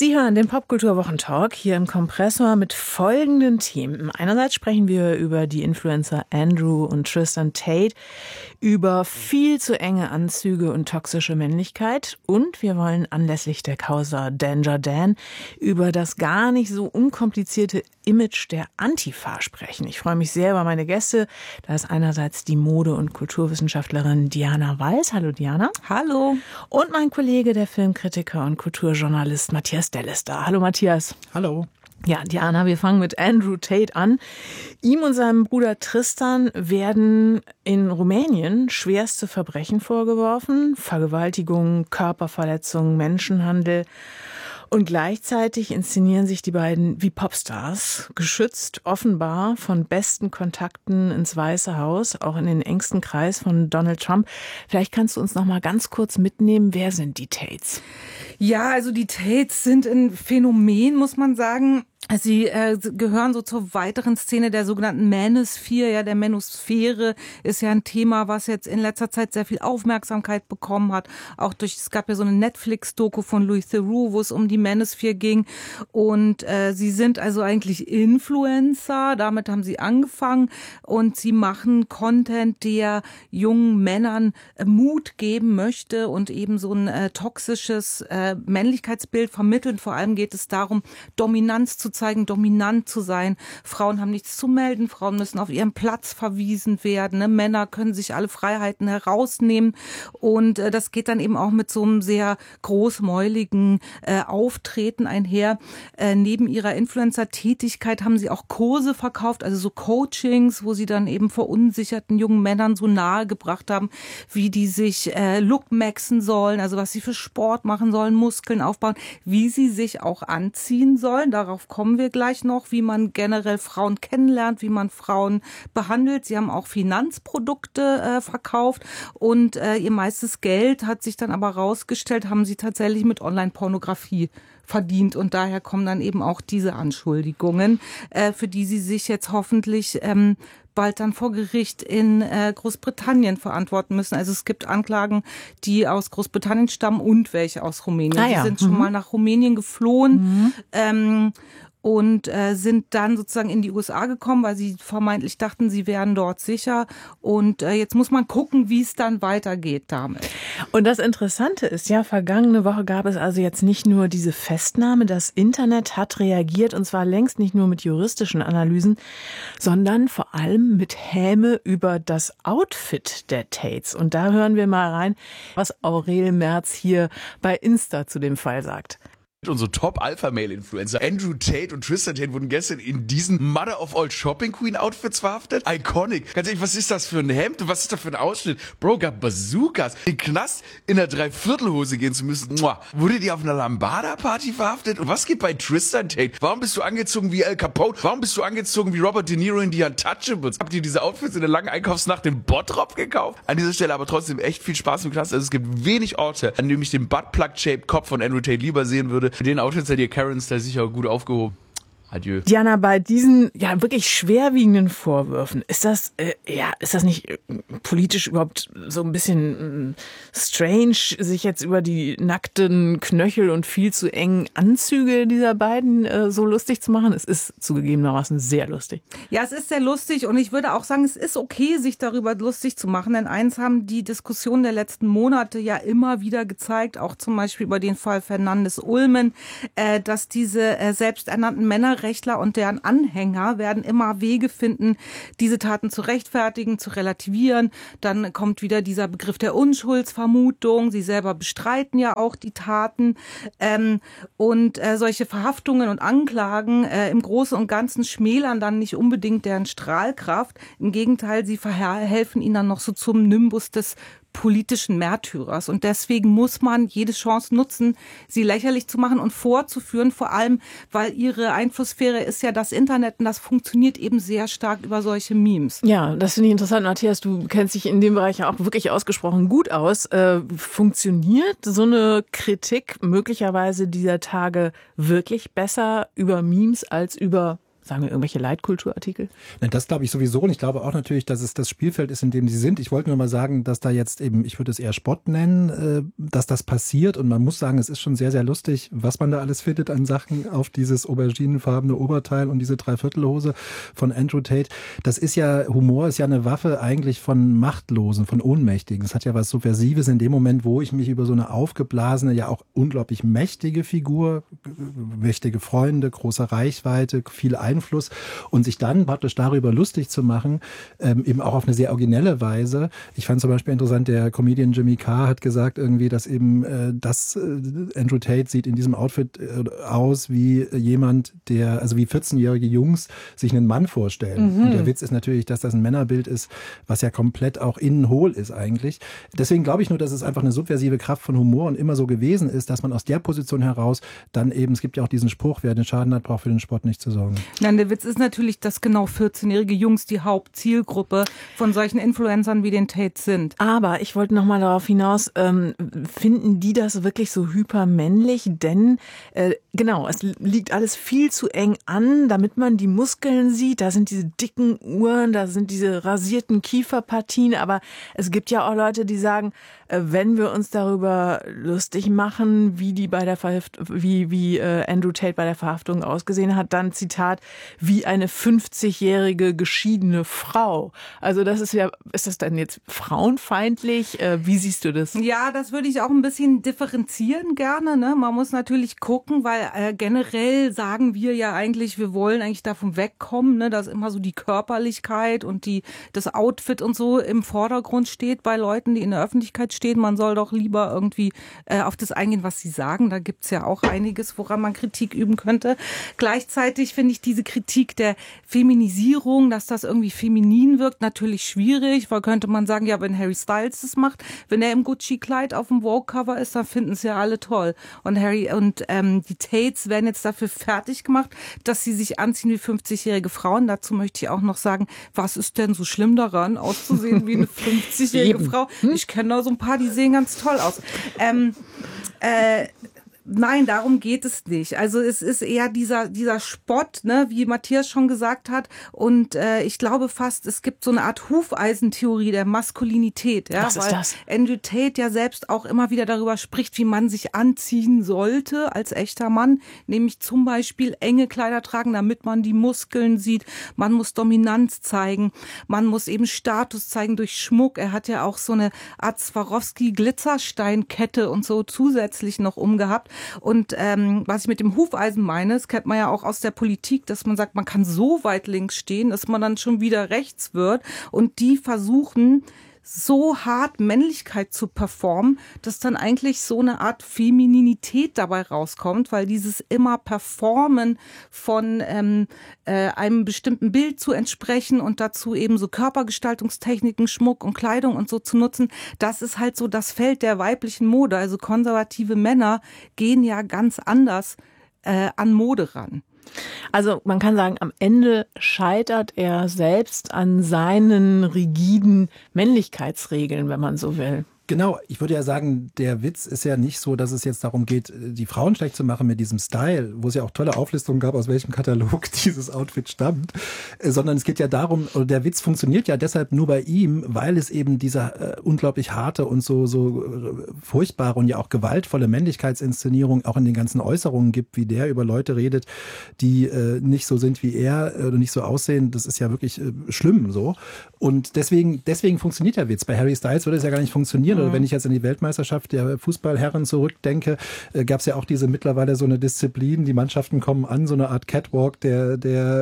Sie hören den Popkultur-Wochentalk hier im Kompressor mit folgenden Themen. Einerseits sprechen wir über die Influencer Andrew und Tristan Tate, über viel zu enge Anzüge und toxische Männlichkeit. Und wir wollen anlässlich der Causa Danger Dan über das gar nicht so unkomplizierte Image der Antifa sprechen. Ich freue mich sehr über meine Gäste. Da ist einerseits die Mode- und Kulturwissenschaftlerin Diana Walz. Hallo Diana. Hallo. Und mein Kollege, der Filmkritiker und Kulturjournalist Matthias Dell ist da. Hallo Matthias. Hallo. Ja, Diana, wir fangen mit Andrew Tate an. Ihm und seinem Bruder Tristan werden in Rumänien schwerste Verbrechen vorgeworfen. Vergewaltigung, Körperverletzung, Menschenhandel. Und gleichzeitig inszenieren sich die beiden wie Popstars, geschützt offenbar von besten Kontakten ins Weiße Haus, auch in den engsten Kreis von Donald Trump. Vielleicht kannst du uns noch mal ganz kurz mitnehmen, wer sind die Tates? Ja, also die Tates sind ein Phänomen, muss man sagen. Sie gehören so zur weiteren Szene der sogenannten Manosphere. Ja, der Manosphäre ist ja ein Thema, was jetzt in letzter Zeit sehr viel Aufmerksamkeit bekommen hat. Auch es gab ja so eine Netflix-Doku von Louis Theroux, wo es um die Manosphere ging. Und sie sind also eigentlich Influencer. Damit haben sie angefangen. Und sie machen Content, der jungen Männern Mut geben möchte und eben so ein toxisches Männlichkeitsbild vermitteln. Vor allem geht es darum, Dominanz zu zeigen, dominant zu sein. Frauen haben nichts zu melden, Frauen müssen auf ihren Platz verwiesen werden. Ne? Männer können sich alle Freiheiten herausnehmen. Und das geht dann eben auch mit so einem sehr großmäuligen Auftreten einher. Neben ihrer Influencer-Tätigkeit haben sie auch Kurse verkauft, also so Coachings, wo sie dann eben verunsicherten jungen Männern so nahegebracht haben, wie die sich lookmaxen sollen, also was sie für Sport machen sollen, Muskeln aufbauen, wie sie sich auch anziehen sollen. Darauf kommen wir gleich noch, wie man generell Frauen kennenlernt, wie man Frauen behandelt. Sie haben auch Finanzprodukte verkauft und ihr meistes Geld hat sich dann aber rausgestellt, haben sie tatsächlich mit Online-Pornografie verdient und daher kommen dann eben auch diese Anschuldigungen, für die sie sich jetzt hoffentlich bald dann vor Gericht in Großbritannien verantworten müssen. Also es gibt Anklagen, die aus Großbritannien stammen und welche aus Rumänien. Die sind schon mal nach Rumänien geflohen. Und sind dann sozusagen in die USA gekommen, weil sie vermeintlich dachten, sie wären dort sicher. Und jetzt muss man gucken, wie es dann weitergeht damit. Und das Interessante ist ja, vergangene Woche gab es also jetzt nicht nur diese Festnahme, das Internet hat reagiert und zwar längst nicht nur mit juristischen Analysen, sondern vor allem mit Häme über das Outfit der Tates. Und da hören wir mal rein, was Aurel Merz hier bei Insta zu dem Fall sagt. Unsere Top-Alpha-Male-Influencer Andrew Tate und Tristan Tate wurden gestern in diesen Mother of All Shopping Queen Outfits verhaftet. Iconic. Ganz ehrlich, was ist das für ein Hemd und was ist das für ein Ausschnitt? Bro, gab Bazookas. In den Knast in einer Dreiviertelhose gehen zu müssen. Wurdet ihr auf einer Lambada-Party verhaftet? Und was geht bei Tristan Tate? Warum bist du angezogen wie Al Capone? Warum bist du angezogen wie Robert De Niro in The Untouchables? Habt ihr diese Outfits in der langen Einkaufsnacht in Bottrop gekauft? An dieser Stelle aber trotzdem echt viel Spaß im Knast. Also es gibt wenig Orte, an denen ich den Buttplug-shaped Kopf von Andrew Tate lieber sehen würde. Mit den Outfits seid ihr Karens da sicher gut aufgehoben. Adieu. Diana, bei diesen ja wirklich schwerwiegenden Vorwürfen, ist das nicht politisch überhaupt so ein bisschen strange, sich jetzt über die nackten Knöchel und viel zu engen Anzüge dieser beiden so lustig zu machen? Es ist zugegebenermaßen sehr lustig. Ja, es ist sehr lustig und ich würde auch sagen, es ist okay, sich darüber lustig zu machen, denn eins haben die Diskussionen der letzten Monate ja immer wieder gezeigt, auch zum Beispiel über den Fall Fernandes-Ulmen, dass diese selbsternannten Männerrechtler und deren Anhänger werden immer Wege finden, diese Taten zu rechtfertigen, zu relativieren. Dann kommt wieder dieser Begriff der Unschuldsvermutung. Sie selber bestreiten ja auch die Taten. Und solche Verhaftungen und Anklagen im Großen und Ganzen schmälern dann nicht unbedingt deren Strahlkraft. Im Gegenteil, sie verhelfen ihnen dann noch so zum Nimbus des politischen Märtyrers. Und deswegen muss man jede Chance nutzen, sie lächerlich zu machen und vorzuführen, vor allem, weil ihre Einflusssphäre ist ja das Internet und das funktioniert eben sehr stark über solche Memes. Ja, das finde ich interessant, Matthias. Du kennst dich in dem Bereich ja auch wirklich ausgesprochen gut aus. Funktioniert so eine Kritik möglicherweise dieser Tage wirklich besser über Memes als über sagen wir, irgendwelche Leitkulturartikel? Das glaube ich sowieso und ich glaube auch natürlich, dass es das Spielfeld ist, in dem sie sind. Ich wollte nur mal sagen, dass da jetzt eben, ich würde es eher Spott nennen, dass das passiert und man muss sagen, es ist schon sehr, sehr lustig, was man da alles findet an Sachen auf dieses auberginenfarbene Oberteil und diese Dreiviertelhose von Andrew Tate. Das ist ja, Humor ist ja eine Waffe eigentlich von Machtlosen, von Ohnmächtigen. Es hat ja was Subversives in dem Moment, wo ich mich über so eine aufgeblasene, ja auch unglaublich mächtige Figur, mächtige Freunde, große Reichweite, viel Einfluss und sich dann praktisch darüber lustig zu machen, eben auch auf eine sehr originelle Weise. Ich fand zum Beispiel interessant, der Comedian Jimmy Carr hat gesagt irgendwie, dass eben Andrew Tate sieht in diesem Outfit aus wie jemand, also wie 14-jährige Jungs sich einen Mann vorstellen. Und der Witz ist natürlich, dass das ein Männerbild ist, was ja komplett auch innen hohl ist eigentlich. Deswegen glaube ich nur, dass es einfach eine subversive Kraft von Humor und immer so gewesen ist, dass man aus der Position heraus dann eben, es gibt ja auch diesen Spruch, wer den Schaden hat, braucht für den Sport nicht zu sorgen. Nein, der Witz ist natürlich, dass genau 14-jährige Jungs die Hauptzielgruppe von solchen Influencern wie den Tate sind. Aber ich wollte noch mal darauf hinaus, finden die das wirklich so hypermännlich? Denn genau, es liegt alles viel zu eng an, damit man die Muskeln sieht. Da sind diese dicken Uhren, da sind diese rasierten Kieferpartien. Aber es gibt ja auch Leute, die sagen, wenn wir uns darüber lustig machen, wie die bei der wie Andrew Tate bei der Verhaftung ausgesehen hat, dann Zitat, wie eine 50-jährige geschiedene Frau. Also das ist das denn jetzt frauenfeindlich? Wie siehst du das? Ja, das würde ich auch ein bisschen differenzieren gerne. Ne? Man muss natürlich gucken, weil generell sagen wir ja eigentlich, wir wollen eigentlich davon wegkommen, ne? Dass immer so die Körperlichkeit und das Outfit und so im Vordergrund steht bei Leuten, die in der Öffentlichkeit stehen. Man soll doch lieber irgendwie auf das eingehen, was sie sagen. Da gibt's ja auch einiges, woran man Kritik üben könnte. Gleichzeitig finde ich diese Kritik der Feminisierung, dass das irgendwie feminin wirkt, natürlich schwierig, weil könnte man sagen, ja, wenn Harry Styles das macht, wenn er im Gucci-Kleid auf dem Vogue-Cover ist, dann finden es ja alle toll. Und die Tates werden jetzt dafür fertig gemacht, dass sie sich anziehen wie 50-jährige Frauen. Dazu möchte ich auch noch sagen, was ist denn so schlimm daran, auszusehen wie eine 50-jährige Frau? Ich kenne da so ein paar, die sehen ganz toll aus. Nein, darum geht es nicht. Also es ist eher dieser Spott, ne, wie Matthias schon gesagt hat. Und ich glaube fast, es gibt so eine Art Hufeisentheorie der Maskulinität. Ja, was ist das? Andrew Tate ja selbst auch immer wieder darüber spricht, wie man sich anziehen sollte als echter Mann. Nämlich zum Beispiel enge Kleider tragen, damit man die Muskeln sieht. Man muss Dominanz zeigen. Man muss eben Status zeigen durch Schmuck. Er hat ja auch so eine Art Swarovski-Glitzersteinkette und so zusätzlich noch umgehabt. Und was ich mit dem Hufeisen meine, das kennt man ja auch aus der Politik, dass man sagt, man kann so weit links stehen, dass man dann schon wieder rechts wird. Und die versuchen so hart Männlichkeit zu performen, dass dann eigentlich so eine Art Femininität dabei rauskommt, weil dieses immer Performen von einem bestimmten Bild zu entsprechen und dazu eben so Körpergestaltungstechniken, Schmuck und Kleidung und so zu nutzen, das ist halt so das Feld der weiblichen Mode. Also konservative Männer gehen ja ganz anders an Mode ran. Also man kann sagen, am Ende scheitert er selbst an seinen rigiden Männlichkeitsregeln, wenn man so will. Genau, ich würde ja sagen, der Witz ist ja nicht so, dass es jetzt darum geht, die Frauen schlecht zu machen mit diesem Style, wo es ja auch tolle Auflistungen gab, aus welchem Katalog dieses Outfit stammt, sondern es geht ja darum, oder der Witz funktioniert ja deshalb nur bei ihm, weil es eben dieser unglaublich harte und so furchtbare und ja auch gewaltvolle Männlichkeitsinszenierung auch in den ganzen Äußerungen gibt, wie der über Leute redet, die nicht so sind wie er oder nicht so aussehen. Das ist ja wirklich schlimm so. Und deswegen funktioniert der Witz. Bei Harry Styles würde es ja gar nicht funktionieren. Oder wenn ich jetzt an die Weltmeisterschaft der Fußballherren zurückdenke, gab es ja auch diese mittlerweile so eine Disziplin, die Mannschaften kommen an, so eine Art Catwalk der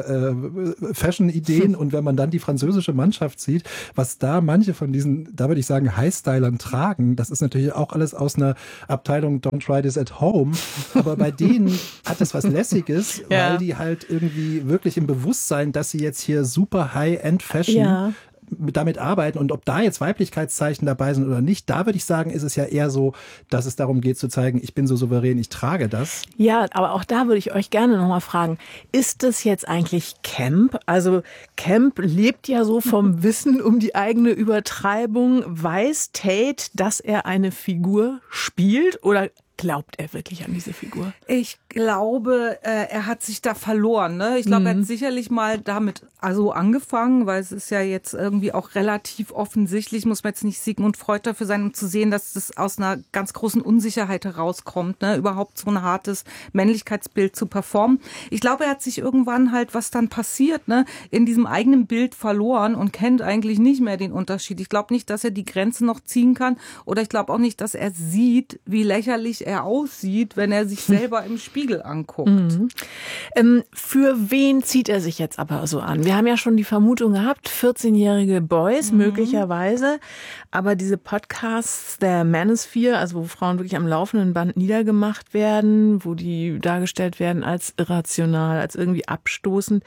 Fashion-Ideen. Und wenn man dann die französische Mannschaft sieht, was da manche von diesen, da würde ich sagen, Highstylern tragen, das ist natürlich auch alles aus einer Abteilung Don't Try This at Home. Aber bei denen hat das was Lässiges, ja, weil die halt irgendwie wirklich im Bewusstsein, dass sie jetzt hier super High-End-Fashion damit arbeiten und ob da jetzt Weiblichkeitszeichen dabei sind oder nicht, da würde ich sagen, ist es ja eher so, dass es darum geht zu zeigen, ich bin so souverän, ich trage das. Ja, aber auch da würde ich euch gerne nochmal fragen, ist das jetzt eigentlich Camp? Also Camp lebt ja so vom Wissen um die eigene Übertreibung. Weiß Tate, dass er eine Figur spielt oder glaubt er wirklich an diese Figur? Ich glaube, er hat sich da verloren. Ne? Ich glaube, er hat sicherlich mal damit angefangen, weil es ist ja jetzt irgendwie auch relativ offensichtlich, muss man jetzt nicht Sigmund Freud dafür sein, um zu sehen, dass das aus einer ganz großen Unsicherheit herauskommt, ne? Überhaupt so ein hartes Männlichkeitsbild zu performen. Ich glaube, er hat sich irgendwann halt, was dann passiert, ne, in diesem eigenen Bild verloren und kennt eigentlich nicht mehr den Unterschied. Ich glaube nicht, dass er die Grenze noch ziehen kann, oder ich glaube auch nicht, dass er sieht, wie lächerlich er aussieht, wenn er sich selber im Spiegel anguckt. Für wen zieht er sich jetzt aber so an? Wir haben ja schon die Vermutung gehabt, 14-jährige Boys möglicherweise, aber diese Podcasts der Manosphere, also wo Frauen wirklich am laufenden Band niedergemacht werden, wo die dargestellt werden als irrational, als irgendwie abstoßend,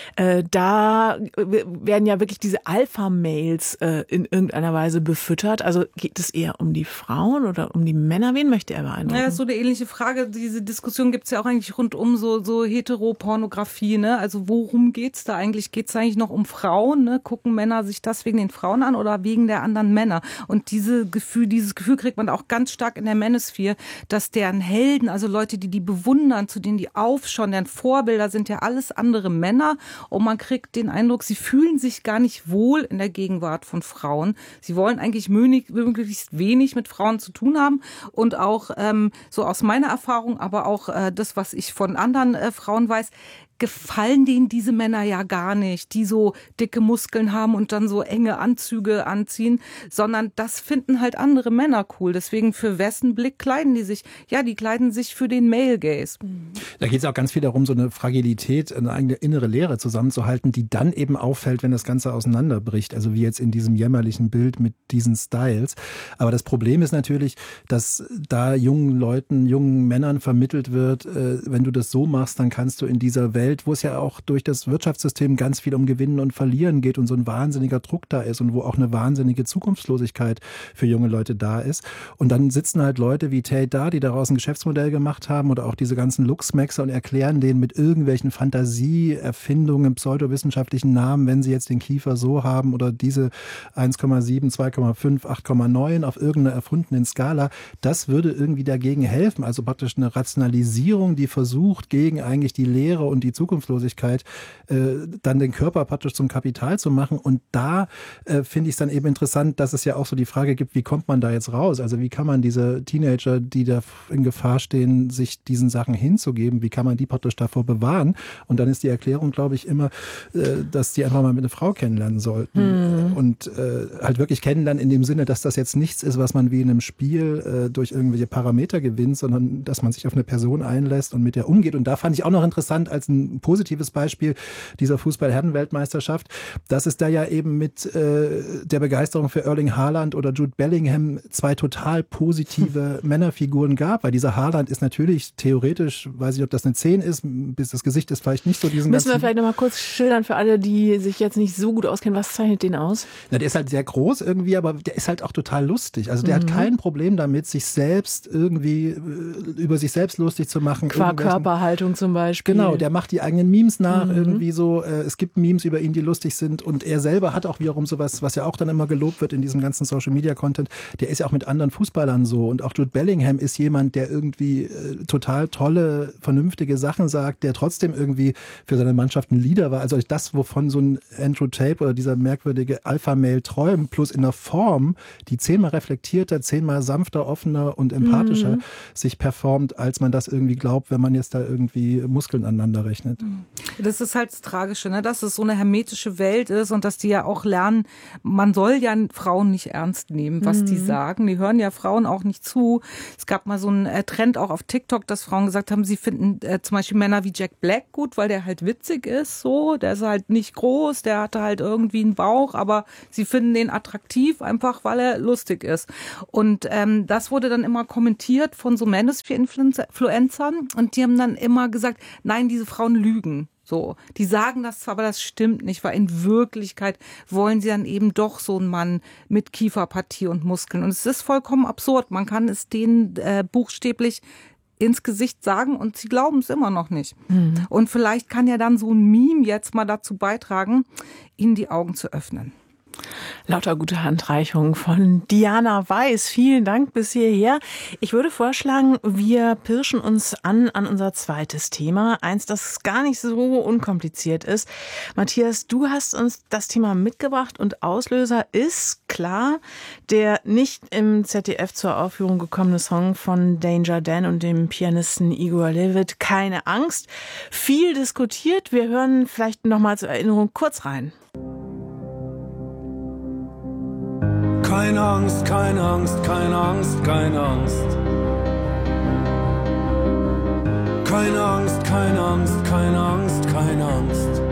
da werden ja wirklich diese Alpha-Mails in irgendeiner Weise befüttert. Also geht es eher um die Frauen oder um die Männer? Wen möchte er beeindrucken? Ja, so eine ähnliche Frage. Diese Diskussion gibt's ja auch eigentlich rund um so Heteropornografie, ne? Also worum geht's da eigentlich? Geht's eigentlich noch um Frauen, ne? Gucken Männer sich das wegen den Frauen an oder wegen der anderen Männer? Und dieses Gefühl kriegt man auch ganz stark in der Manosphere, dass deren Helden, also Leute, die bewundern, zu denen die aufschauen, deren Vorbilder sind ja alles andere Männer. Und man kriegt den Eindruck, sie fühlen sich gar nicht wohl in der Gegenwart von Frauen. Sie wollen eigentlich möglichst wenig mit Frauen zu tun haben. Und auch so aus meiner Erfahrung, aber auch das, was ich von anderen Frauen weiß, gefallen denen diese Männer ja gar nicht, die so dicke Muskeln haben und dann so enge Anzüge anziehen, sondern das finden halt andere Männer cool. Deswegen für wessen Blick kleiden die sich? Ja, die kleiden sich für den Male Gaze. Da geht es auch ganz viel darum, so eine Fragilität, eine eigene innere Leere zusammenzuhalten, die dann eben auffällt, wenn das Ganze auseinanderbricht. Also wie jetzt in diesem jämmerlichen Bild mit diesen Styles. Aber das Problem ist natürlich, dass da jungen Leuten, jungen Männern vermittelt wird, wenn du das so machst, dann kannst du in dieser Welt, wo es ja auch durch das Wirtschaftssystem ganz viel um Gewinnen und Verlieren geht und so ein wahnsinniger Druck da ist und wo auch eine wahnsinnige Zukunftslosigkeit für junge Leute da ist. Und dann sitzen halt Leute wie Tate da, die daraus ein Geschäftsmodell gemacht haben, oder auch diese ganzen Luxmaxer und erklären denen mit irgendwelchen Fantasieerfindungen, pseudowissenschaftlichen Namen, wenn sie jetzt den Kiefer so haben oder diese 1,7, 2,5, 8,9 auf irgendeiner erfundenen Skala. Das würde irgendwie dagegen helfen. Also praktisch eine Rationalisierung, die versucht, gegen eigentlich die Lehre und die Zukunftslosigkeit dann den Körper praktisch zum Kapital zu machen. Und da finde ich es dann eben interessant, dass es ja auch so die Frage gibt, wie kommt man da jetzt raus? Also wie kann man diese Teenager, die da in Gefahr stehen, sich diesen Sachen hinzugeben, wie kann man die praktisch davor bewahren? Und dann ist die Erklärung, glaube ich, immer, dass die einfach mal mit einer Frau kennenlernen sollten. Und halt wirklich kennenlernen in dem Sinne, dass das jetzt nichts ist, was man wie in einem Spiel durch irgendwelche Parameter gewinnt, sondern dass man sich auf eine Person einlässt und mit der umgeht. Und da fand ich auch noch interessant, als ein positives Beispiel dieser Fußball-Herren-Weltmeisterschaft, dass es da ja eben mit der Begeisterung für Erling Haaland oder Jude Bellingham zwei total positive Männerfiguren gab, weil dieser Haaland ist natürlich theoretisch, weiß ich, ob das eine 10 ist, bis das Gesicht ist vielleicht nicht so diesen Müssen wir vielleicht noch mal kurz schildern für alle, die sich jetzt nicht so gut auskennen, was zeichnet den aus? Na, der ist halt sehr groß irgendwie, aber der ist halt auch total lustig. Also der hat kein Problem damit, sich selbst irgendwie über sich selbst lustig zu machen. Qua Körperhaltung zum Beispiel. Genau, der macht die eigenen Memes nach, irgendwie so. Es gibt Memes über ihn, die lustig sind, und er selber hat auch wiederum sowas, was ja auch dann immer gelobt wird in diesem ganzen Social-Media-Content. Der ist ja auch mit anderen Fußballern so, und auch Jude Bellingham ist jemand, der irgendwie total tolle, vernünftige Sachen sagt, der trotzdem irgendwie für seine Mannschaft ein Leader war. Also das, wovon so ein Andrew Tate oder dieser merkwürdige Alpha-Male träumt, plus in einer Form, die 10-mal reflektierter, 10-mal sanfter, offener und empathischer sich performt, als man das irgendwie glaubt, wenn man jetzt da irgendwie Muskeln aneinander rechnet. Das ist halt das Tragische, ne? Dass es so eine hermetische Welt ist und dass die ja auch lernen, man soll ja Frauen nicht ernst nehmen, was die sagen. Die hören ja Frauen auch nicht zu. Es gab mal so einen Trend auch auf TikTok, dass Frauen gesagt haben, sie finden zum Beispiel Männer wie Jack Black gut, weil der halt witzig ist, so. Der ist halt nicht groß, der hatte halt irgendwie einen Bauch, aber sie finden den attraktiv, einfach weil er lustig ist. Und das wurde dann immer kommentiert von so Manosphere-Influencern, und die haben dann immer gesagt, nein, diese Frauen lügen. So, die sagen das zwar, aber das stimmt nicht, weil in Wirklichkeit wollen sie dann eben doch so einen Mann mit Kieferpartie und Muskeln. Und es ist vollkommen absurd. Man kann es denen buchstäblich ins Gesicht sagen und sie glauben es immer noch nicht. Und vielleicht kann ja dann so ein Meme jetzt mal dazu beitragen, ihnen die Augen zu öffnen. Lauter gute Handreichungen von Diana Weiß. Vielen Dank bis hierher. Ich würde vorschlagen, wir pirschen uns an unser zweites Thema. Eins, das gar nicht so unkompliziert ist. Matthias, du hast uns das Thema mitgebracht und Auslöser ist, klar, der nicht im ZDF zur Aufführung gekommene Song von Danger Dan und dem Pianisten Igor Levit, Keine Angst. Viel diskutiert. Wir hören vielleicht nochmal zur Erinnerung kurz rein. Keine Angst, keine Angst, keine Angst, keine Angst. Keine Angst, keine Angst, keine Angst, keine Angst.